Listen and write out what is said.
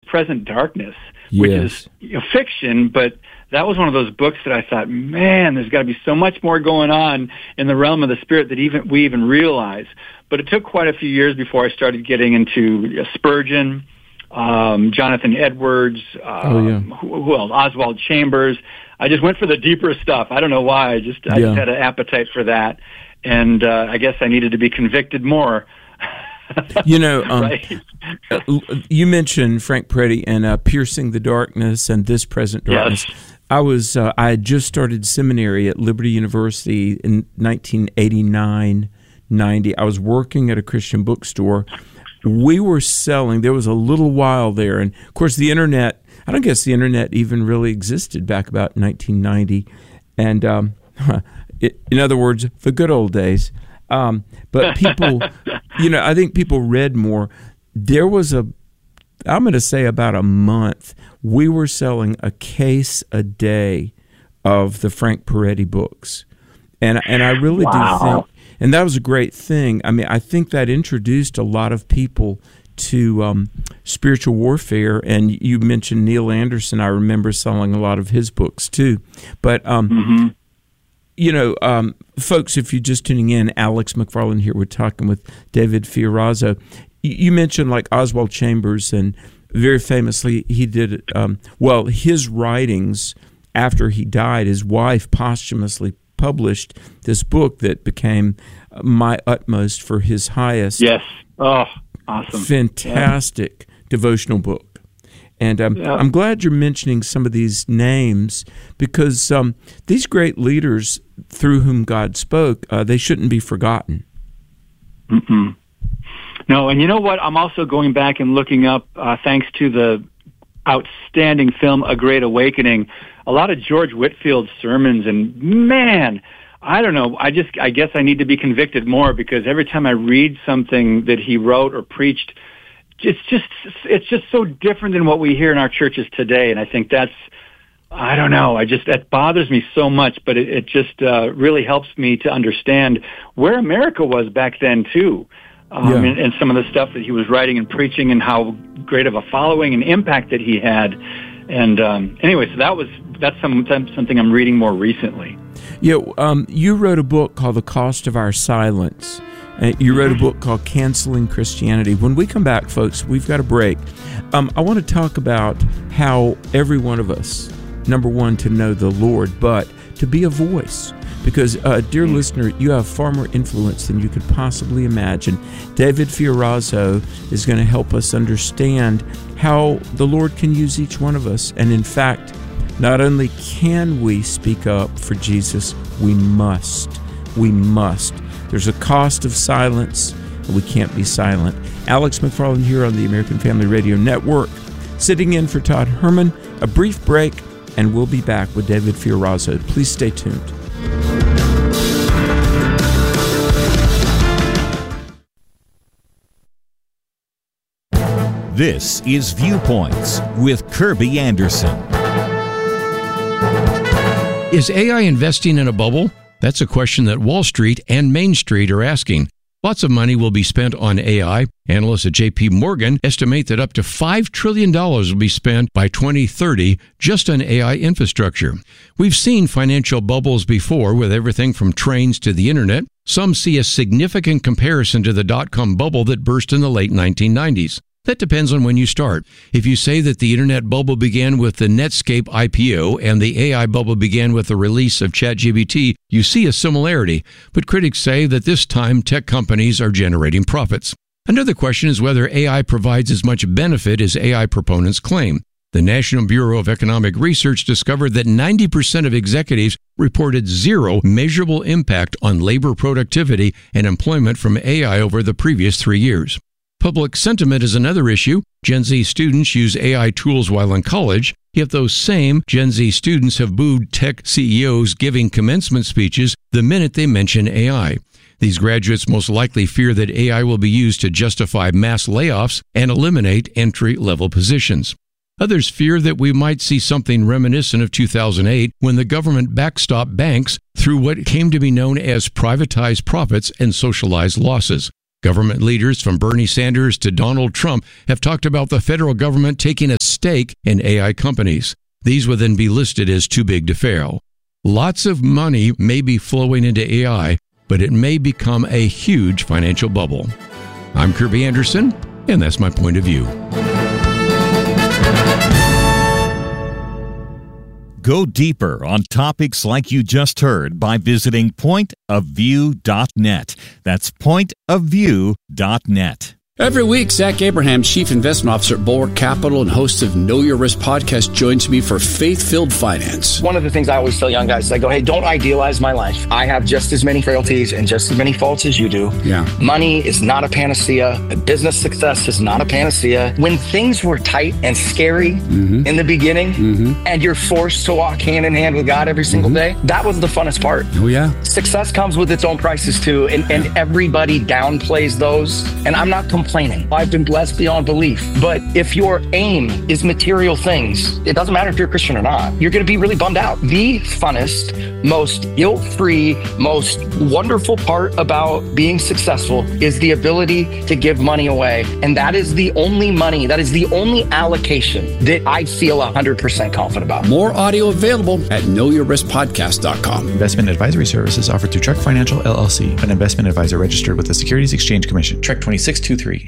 Present Darkness, which is fiction, but that was one of those books that I thought, man, there's got to be so much more going on in the realm of the spirit that we even realize. But it took quite a few years before I started getting into Spurgeon, Jonathan Edwards, who else? Oswald Chambers. I just went for the deeper stuff. I don't know why. I just had an appetite for that, and I guess I needed to be convicted more. Right. You mentioned Frank Peretti and Piercing the Darkness and This Present Darkness. Yes. I had just started seminary at Liberty University in 1989-90. I was working at a Christian bookstore. We were selling, there was a little while there, and of course the internet, I don't guess the internet even really existed back about 1990, and in other words, the good old days. But people, I think people read more. There was I'm going to say about a month, we were selling a case a day of the Frank Peretti books. And I really do think, and that was a great thing. I mean, I think that introduced a lot of people to spiritual warfare. And you mentioned Neil Anderson. I remember selling a lot of his books too. But, folks, if you're just tuning in, Alex McFarland here. We're talking with David Fiorazo. You mentioned like Oswald Chambers, and very famously he did, his writings after he died, his wife posthumously published this book that became My Utmost for His Highest. Yes. Oh, awesome. Fantastic devotional book. And I'm glad you're mentioning some of these names because these great leaders through whom God spoke, they shouldn't be forgotten. Mm-mm. No, and you know what? I'm also going back and looking up, thanks to the outstanding film A Great Awakening, a lot of George Whitfield's sermons, and man, I don't know, I guess I need to be convicted more because every time I read something that he wrote or preached, it's just so different than what we hear in our churches today, and I think that's, I don't know, that bothers me so much, but it just really helps me to understand where America was back then too. And some of the stuff that he was writing and preaching and how great of a following and impact that he had. And anyway, so that's something I'm reading more recently. You wrote a book called The Cost of Our Silence. You wrote a book called Canceling Christianity. When we come back, folks, we've got a break. I want to talk about how every one of us, number one, to know the Lord, but to be a voice. Because, dear listener, you have far more influence than you could possibly imagine. David Fiorazo is going to help us understand how the Lord can use each one of us. And in fact, not only can we speak up for Jesus, we must. We must. There's a cost of silence, and we can't be silent. Alex McFarland here on the American Family Radio Network, sitting in for Todd Herman. A brief break, and we'll be back with David Fiorazo. Please stay tuned. This is Viewpoints with Kirby Anderson. Is AI investing in a bubble? That's a question that Wall Street and Main Street are asking. Lots of money will be spent on AI. Analysts at J.P. Morgan estimate that up to $5 trillion will be spent by 2030 just on AI infrastructure. We've seen financial bubbles before with everything from trains to the internet. Some see a significant comparison to the dot-com bubble that burst in the late 1990s. That depends on when you start. If you say that the internet bubble began with the Netscape IPO and the AI bubble began with the release of ChatGPT, you see a similarity. But critics say that this time tech companies are generating profits. Another question is whether AI provides as much benefit as AI proponents claim. The National Bureau of Economic Research discovered that 90% of executives reported zero measurable impact on labor productivity and employment from AI over the previous 3 years. Public sentiment is another issue. Gen Z students use AI tools while in college, yet those same Gen Z students have booed tech CEOs giving commencement speeches the minute they mention AI. These graduates most likely fear that AI will be used to justify mass layoffs and eliminate entry-level positions. Others fear that we might see something reminiscent of 2008 when the government backstopped banks through what came to be known as privatized profits and socialized losses. Government leaders from Bernie Sanders to Donald Trump have talked about the federal government taking a stake in AI companies. These would then be listed as too big to fail. Lots of money may be flowing into AI, but it may become a huge financial bubble. I'm Kirby Anderson, and that's my point of view. Go deeper on topics like you just heard by visiting pointofview.net. That's pointofview.net. Every week, Zach Abraham, Chief Investment Officer at Bulwark Capital and host of Know Your Risk podcast, joins me for Faith-Filled Finance. One of the things I always tell young guys, I go, hey, don't idealize my life. I have just as many frailties and just as many faults as you do. Yeah. Money is not a panacea. Business success is not a panacea. When things were tight and scary in the beginning, and you're forced to walk hand in hand with God every single day, that was the funnest part. Oh, yeah. Success comes with its own prices too, and everybody downplays those. And I'm not complaining. I've been blessed beyond belief. But if your aim is material things, it doesn't matter if you're a Christian or not, you're going to be really bummed out. The funnest, most guilt-free, most wonderful part about being successful is the ability to give money away. And that is the only money, that is the only allocation that I feel 100% confident about. More audio available at knowyourriskpodcast.com. Investment advisory services offered through Trek Financial LLC, an investment advisor registered with the Securities Exchange Commission. Trek 2623.